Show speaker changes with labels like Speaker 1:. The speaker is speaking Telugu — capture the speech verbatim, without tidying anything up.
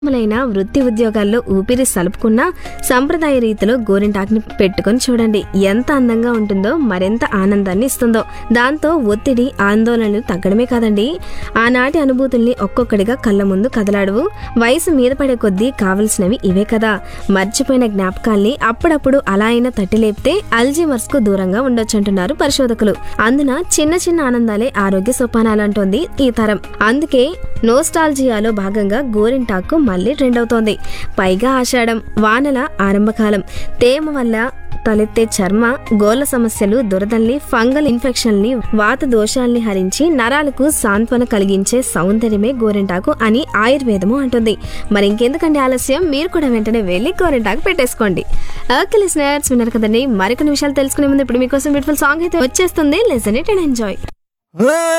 Speaker 1: మైన వృత్తి ఉద్యోగాల్లో ఊపిరి సలుపుకున్నా సంప్రదాయ రీతిలో గోరింటాకుని పెట్టుకుని చూడండి. ఎంత అందంగా ఉంటుందో, మరింత ఆనందాన్ని ఇస్తుందో. దాంతో ఒత్తిడి, ఆందోళనలు తగ్గడమే కాదండి, ఆనాటి అనుభూతుల్ని ఒక్కొక్కడిగా కళ్ళ ముందు కదలాడువు. వయసు మీద పడే కొద్దీ కావలసినవి ఇవే కదా. మర్చిపోయిన జ్ఞాపకాల్ని అప్పుడప్పుడు అలా అయినా తట్టి లేపితే అల్జీమర్స్ కు దూరంగా ఉండొచ్చంటున్నారు పరిశోధకులు. అందున చిన్న చిన్న ఆనందాలే ఆరోగ్య సోపానాలంటోంది ఈ తరం. అందుకే నోస్టాల్జియాలో భాగంగా గోరింటాకు మళ్లీ ట్రెండ్ అవుతోంది. పైగా ఆషాఢం, వానల ఆరంభకాలం, తేమ వల్ల తలెత్తే చర్మ, గోళ్ల సమస్యలు, దురదల్ని, ఫంగల్ ఇన్ఫెక్షన్లని, వాత దోషాల్ని హరించి నరాలకు సాంత్వన కలిగించే సౌందర్యమే గోరింటాకు అని ఆయుర్వేదము అంటుంది. మరి ఇంకెందుకండి ఆలస్యం, మీరు కూడా వెంటనే వెళ్ళి గోరింటాకు పెట్టేసుకోండి. ఓకే లిసనర్స్, విన్నారు కదండి. మరికొన్ని విషయాలు తెలుసుకునే ముందు ఇప్పుడు మీకోసం బ్యూటిఫుల్ సాంగ్ అయితే వచ్చేస్తుంది. Listen it and enjoy.